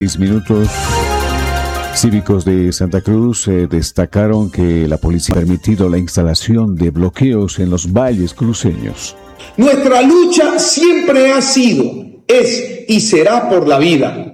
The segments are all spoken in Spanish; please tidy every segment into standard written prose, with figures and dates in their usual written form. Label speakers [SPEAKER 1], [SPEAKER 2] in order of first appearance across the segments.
[SPEAKER 1] 6 minutos. Cívicos de Santa Cruz destacaron que la policía ha permitido la instalación de bloqueos en los valles cruceños.
[SPEAKER 2] Nuestra lucha siempre ha sido, es y será por la vida,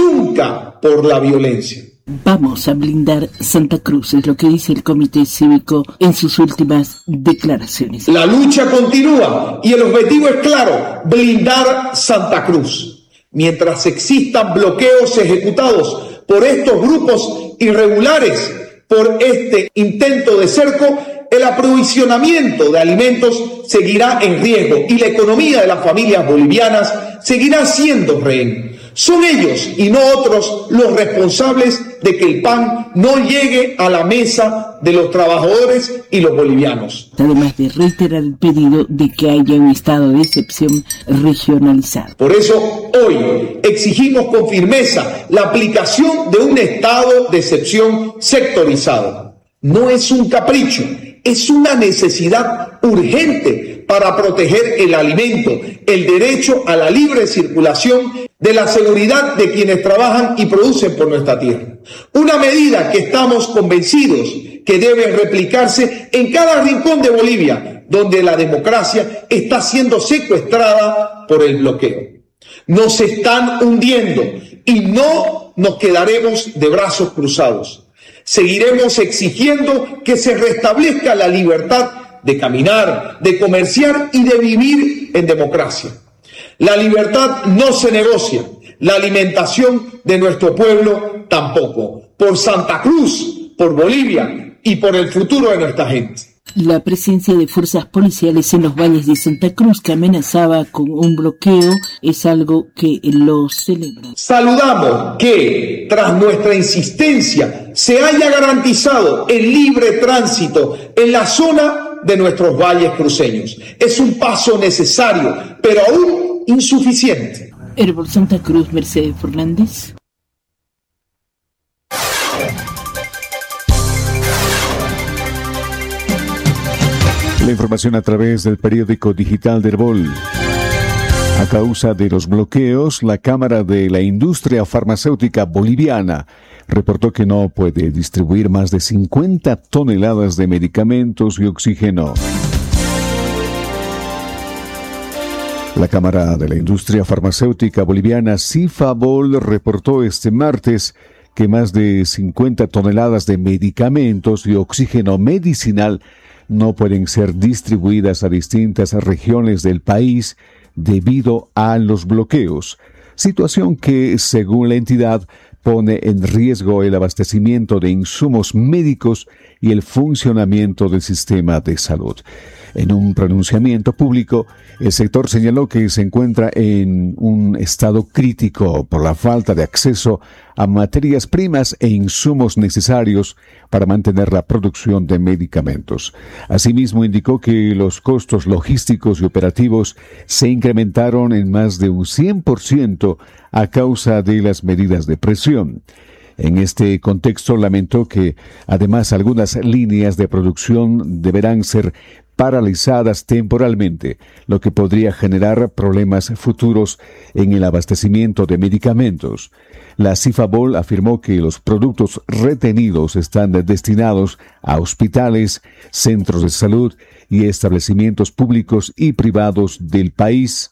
[SPEAKER 2] nunca por la violencia.
[SPEAKER 3] Vamos a blindar Santa Cruz, es lo que dice el Comité Cívico en sus últimas declaraciones.
[SPEAKER 2] La lucha continúa y el objetivo es claro, blindar Santa Cruz. Mientras existan bloqueos ejecutados por estos grupos irregulares, por este intento de cerco, el aprovisionamiento de alimentos seguirá en riesgo y la economía de las familias bolivianas seguirá siendo rehén. Son ellos y no otros los responsables de que el pan no llegue a la mesa de los trabajadores y los bolivianos.
[SPEAKER 3] Además de reiterar el pedido de que haya un estado de excepción regionalizado.
[SPEAKER 2] Por eso hoy exigimos con firmeza la aplicación de un estado de excepción sectorizado. No es un capricho, es una necesidad urgente para proteger el alimento, el derecho a la libre circulación, de la seguridad de quienes trabajan y producen por nuestra tierra. Una medida que estamos convencidos que debe replicarse en cada rincón de Bolivia, donde la democracia está siendo secuestrada por el bloqueo. Nos están hundiendo y no nos quedaremos de brazos cruzados. Seguiremos exigiendo que se restablezca la libertad de caminar, de comerciar y de vivir en democracia. La libertad no se negocia, la alimentación de nuestro pueblo tampoco. Por Santa Cruz, por Bolivia y por el futuro de nuestra gente.
[SPEAKER 3] La presencia de fuerzas policiales en los valles de Santa Cruz que amenazaba con un bloqueo es algo que lo celebra.
[SPEAKER 2] Saludamos que, tras nuestra insistencia, se haya garantizado el libre tránsito en la zona de nuestros valles cruceños. Es un paso necesario, pero aún insuficiente.
[SPEAKER 3] Herbol Santa Cruz, Mercedes Fernández.
[SPEAKER 1] La información a través del periódico digital de Herbol. A causa de los bloqueos, la Cámara de la Industria Farmacéutica Boliviana reportó que no puede distribuir más de 50 toneladas de medicamentos y oxígeno. La Cámara de la Industria Farmacéutica Boliviana, CIFABOL, reportó este martes que más de 50 toneladas de medicamentos y oxígeno medicinal no pueden ser distribuidas a distintas regiones del país debido a los bloqueos, situación que, según la entidad, pone en riesgo el abastecimiento de insumos médicos y el funcionamiento del sistema de salud. En un pronunciamiento público, el sector señaló que se encuentra en un estado crítico por la falta de acceso a materias primas e insumos necesarios para mantener la producción de medicamentos. Asimismo, indicó que los costos logísticos y operativos se incrementaron en más de un 100% a causa de las medidas de presión. En este contexto, lamentó que, además, algunas líneas de producción deberán ser paralizadas temporalmente, lo que podría generar problemas futuros en el abastecimiento de medicamentos. La CIFABOL afirmó que los productos retenidos están destinados a hospitales, centros de salud y establecimientos públicos y privados del país.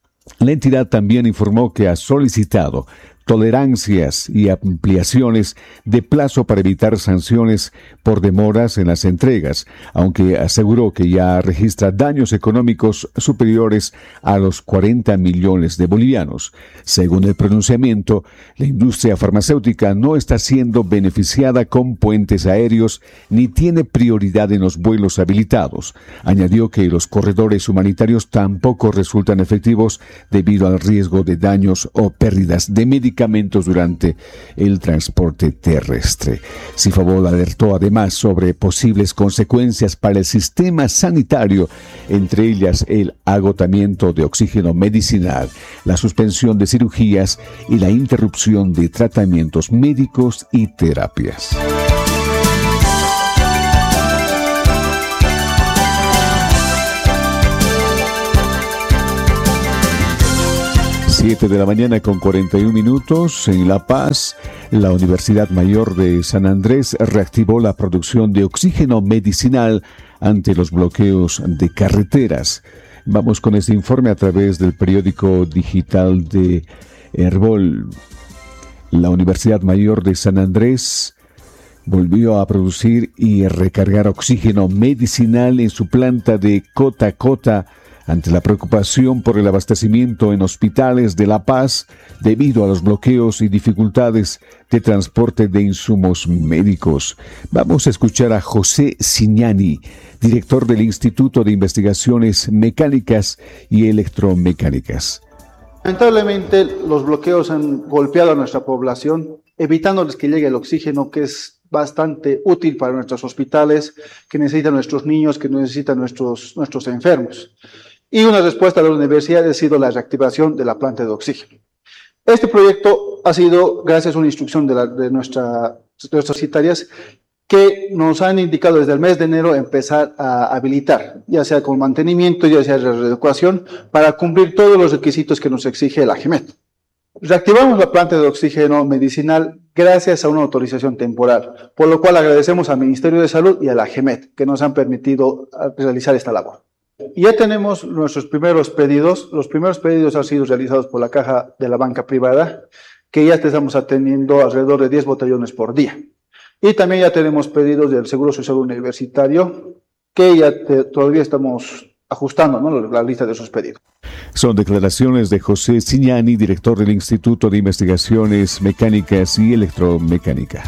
[SPEAKER 1] La entidad también informó que ha solicitado tolerancias y ampliaciones de plazo para evitar sanciones por demoras en las entregas, aunque aseguró que ya registra daños económicos superiores a los 40 millones de bolivianos. Según el pronunciamiento, la industria farmacéutica no está siendo beneficiada con puentes aéreos ni tiene prioridad en los vuelos habilitados. Añadió que los corredores humanitarios tampoco resultan efectivos debido al riesgo de daños o pérdidas de medicamentos durante el transporte terrestre. CIFABOL alertó además sobre posibles consecuencias para el sistema sanitario, entre ellas el agotamiento de oxígeno medicinal, la suspensión de cirugías y la interrupción de tratamientos médicos y terapias. 7 de la mañana con 41 minutos. En La Paz, la Universidad Mayor de San Andrés reactivó la producción de oxígeno medicinal ante los bloqueos de carreteras. Vamos con este informe a través del periódico digital de Herbol. La Universidad Mayor de San Andrés volvió a producir y recargar oxígeno medicinal en su planta de Cota a Cota ante la preocupación por el abastecimiento en hospitales de La Paz debido a los bloqueos y dificultades de transporte de insumos médicos. Vamos a escuchar a José Signani, director del Instituto de Investigaciones Mecánicas y Electromecánicas.
[SPEAKER 4] Lamentablemente, los bloqueos han golpeado a nuestra población, evitándoles que llegue el oxígeno, que es bastante útil para nuestros hospitales, que necesitan nuestros niños, que necesitan nuestros enfermos. Y una respuesta de la universidad ha sido la reactivación de la planta de oxígeno. Este proyecto ha sido gracias a una instrucción de nuestras secretarias que nos han indicado desde el mes de enero empezar a habilitar, ya sea con mantenimiento, ya sea reeducación, para cumplir todos los requisitos que nos exige el AGEMET. Reactivamos la planta de oxígeno medicinal gracias a una autorización temporal, por lo cual agradecemos al Ministerio de Salud y al AGEMET que nos han permitido realizar esta labor. Ya tenemos nuestros primeros pedidos. Los primeros pedidos han sido realizados por la Caja de la Banca Privada, que ya estamos atendiendo alrededor de 10 botellones por día. Y también ya tenemos pedidos del Seguro Social Universitario, que ya todavía estamos ajustando, ¿no?, la lista de esos pedidos.
[SPEAKER 1] Son declaraciones de José Signani, director del Instituto de Investigaciones Mecánicas y Electromecánica.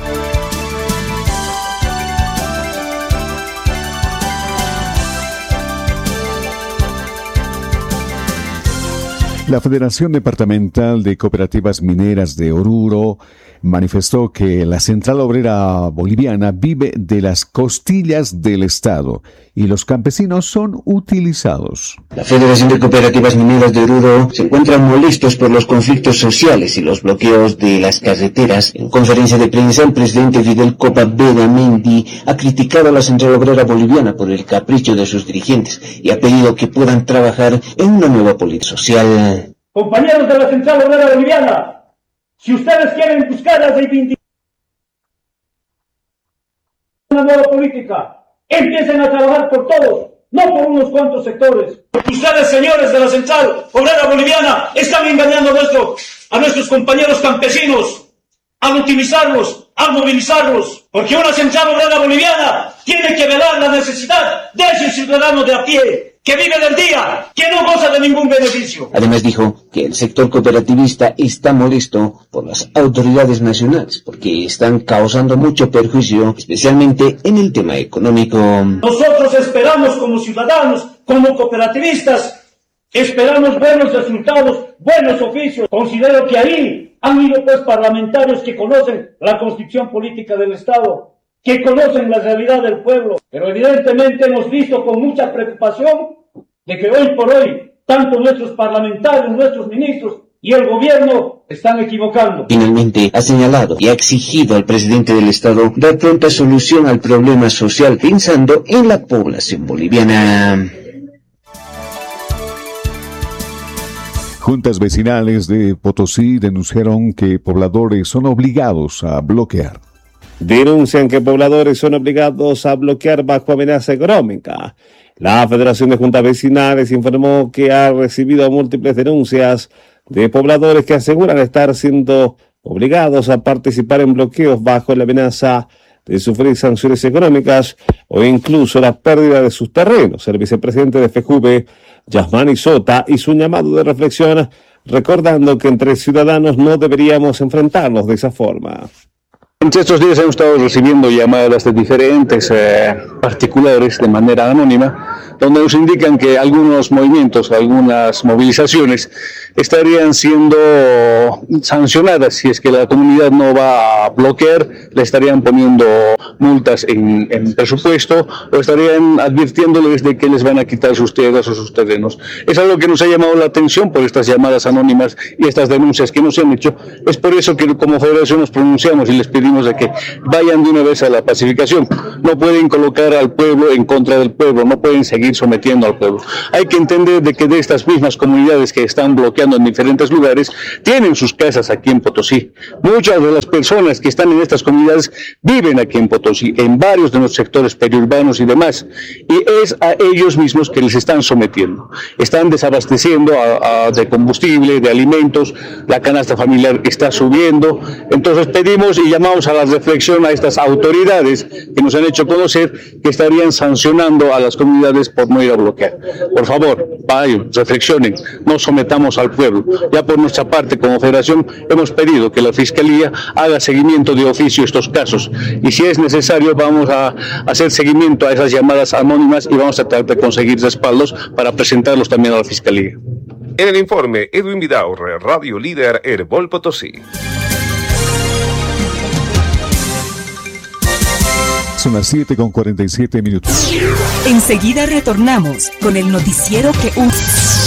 [SPEAKER 1] La Federación Departamental de Cooperativas Mineras de Oruro manifestó que la Central Obrera Boliviana vive de las costillas del Estado y los campesinos son utilizados.
[SPEAKER 5] La Federación de Cooperativas Mineras de Oruro se encuentran molestos por los conflictos sociales y los bloqueos de las carreteras. En conferencia de prensa, el presidente Fidel Copa Bedamendi ha criticado a la Central Obrera Boliviana por el capricho de sus dirigentes y ha pedido que puedan trabajar en una nueva política social.
[SPEAKER 6] Compañeros de la Central Obrera Boliviana, si ustedes quieren buscar la reivindicación de una nueva política, empiecen a trabajar por todos, no por unos cuantos sectores. Ustedes, señores de la Central Obrera Boliviana, están engañando a nuestros compañeros campesinos al utilizarlos, al movilizarlos, porque una Central Obrera Boliviana tiene que velar la necesidad de ese ciudadano de a pie, que vive del día, que no goza de ningún beneficio.
[SPEAKER 5] Además dijo que el sector cooperativista está molesto por las autoridades nacionales, porque están causando mucho perjuicio, especialmente en el tema económico.
[SPEAKER 6] Nosotros esperamos como ciudadanos, como cooperativistas, esperamos buenos resultados, buenos oficios. Considero que ahí han ido pues parlamentarios que conocen la constitución política del Estado, que conocen la realidad del pueblo, pero evidentemente hemos visto con mucha preocupación de que hoy por hoy, tanto nuestros parlamentarios, nuestros ministros y el gobierno están equivocando.
[SPEAKER 5] Finalmente, ha señalado y ha exigido al presidente del Estado dar pronta solución al problema social, pensando en la población boliviana.
[SPEAKER 1] Juntas vecinales de Potosí denunciaron que pobladores son obligados a bloquear.
[SPEAKER 7] Denuncian que pobladores son obligados a bloquear bajo amenaza económica. La Federación de Juntas Vecinales informó que ha recibido múltiples denuncias de pobladores que aseguran estar siendo obligados a participar en bloqueos bajo la amenaza de sufrir sanciones económicas o incluso la pérdida de sus terrenos. El vicepresidente de FEJUVE, Yasmani Sota, hizo un llamado de reflexión recordando que entre ciudadanos no deberíamos enfrentarnos de esa forma.
[SPEAKER 8] Entre estos días hemos estado recibiendo llamadas de diferentes particulares de manera anónima, donde nos indican que algunos movimientos, algunas movilizaciones estarían siendo sancionadas. Si es que la comunidad no va a bloquear, le estarían poniendo multas en presupuesto o estarían advirtiéndoles de que les van a quitar sus tierras o sus terrenos. Es algo que nos ha llamado la atención por estas llamadas anónimas y estas denuncias que nos han hecho. Es por eso que como federación nos pronunciamos y les pedimos pedimos de que vayan de una vez a la pacificación. No pueden colocar al pueblo en contra del pueblo, no pueden seguir sometiendo al pueblo. Hay que entender de que de estas mismas comunidades que están bloqueando en diferentes lugares, tienen sus casas aquí en Potosí. Muchas de las personas que están en estas comunidades viven aquí en Potosí, en varios de los sectores periurbanos y demás, y es a ellos mismos que les están sometiendo. Están desabasteciendo de combustible, de alimentos, la canasta familiar está subiendo. Entonces pedimos y llamamos a la reflexión a estas autoridades que nos han hecho conocer que estarían sancionando a las comunidades por no ir a bloquear. Por favor, vayan, reflexionen, no sometamos al pueblo. Ya por nuestra parte como federación hemos pedido que la Fiscalía haga seguimiento de oficio a estos casos, y si es necesario vamos a hacer seguimiento a esas llamadas anónimas y vamos a tratar de conseguir respaldos para presentarlos también a la Fiscalía.
[SPEAKER 9] En el informe, Edwin Vidaurre, Radio Líder, Herbol Potosí.
[SPEAKER 1] Son las 7:47 minutos.
[SPEAKER 10] Enseguida retornamos con el noticiero que